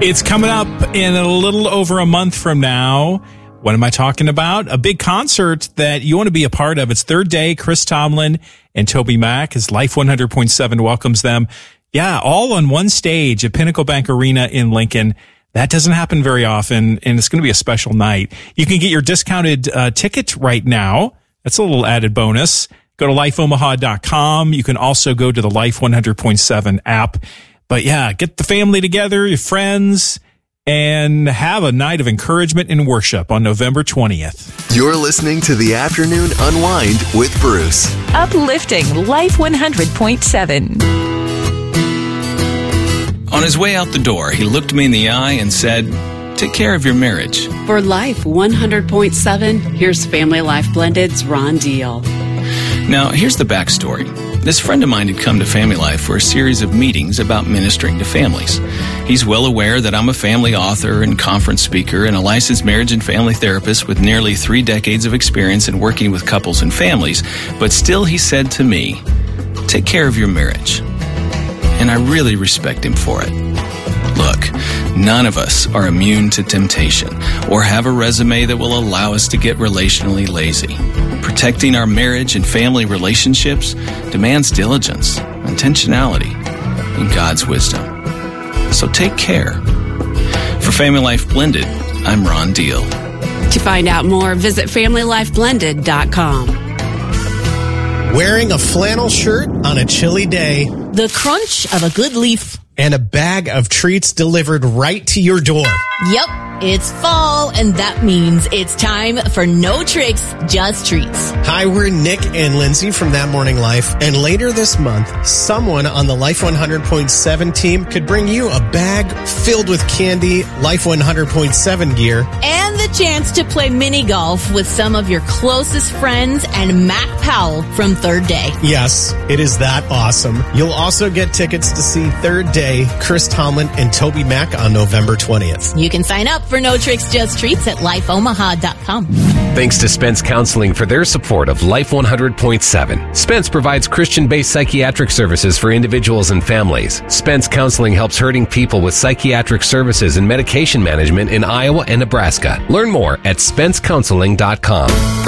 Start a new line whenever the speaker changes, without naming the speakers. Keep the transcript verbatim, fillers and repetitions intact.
It's coming up in a little over a month from now. What am I talking about? A big concert that you want to be a part of. It's Third Day. Chris Tomlin and Toby Mac, his Life one hundred point seven welcomes them. Yeah, all on one stage at Pinnacle Bank Arena in Lincoln. That doesn't happen very often, and it's going to be a special night. You can get your discounted uh, ticket right now. That's a little added bonus. Go to life omaha dot com. You can also go to the Life one hundred point seven app. But yeah, get the family together, your friends, and have a night of encouragement and worship on November twentieth.
You're listening to The Afternoon Unwind with Bruce.
Uplifting Life one hundred point seven.
On his way out the door, he looked me in the eye and said, "Take care of your marriage."
For Life one hundred point seven, here's Family Life Blended's Ron Deal.
Now, here's the backstory. This friend of mine had come to Family Life for a series of meetings about ministering to families. He's well aware that I'm a family author and conference speaker and a licensed marriage and family therapist with nearly three decades of experience in working with couples and families, but still he said to me, "Take care of your marriage." And I really respect him for it. Look, none of us are immune to temptation or have a resume that will allow us to get relationally lazy. Protecting our marriage and family relationships demands diligence, intentionality, and God's wisdom. So take care. For Family Life Blended, I'm Ron Deal.
To find out more, visit family life blended dot com.
Wearing a flannel shirt on a chilly day.
The crunch of a good leaf.
And a bag of treats delivered right to your door.
Yep, it's fall, and that means it's time for No Tricks, Just Treats.
Hi, we're Nick and Lindsay from That Morning Life, and later this month, someone on the Life one hundred point seven team could bring you a bag filled with candy, Life one hundred point seven gear,
and the chance to play mini golf with some of your closest friends and Mac Powell from Third Day.
Yes, it is that awesome. You'll also get tickets to see Third Day, Chris Tomlin and Toby Mac on November twentieth.
You can sign up for No Tricks, Just Treats at life omaha dot com.
Thanks to Spence Counseling for their support of Life one hundred point seven. Spence provides Christian-based psychiatric services for individuals and families. Spence Counseling helps hurting people with psychiatric services and medication management in Iowa and Nebraska. Learn more at spence counseling dot com.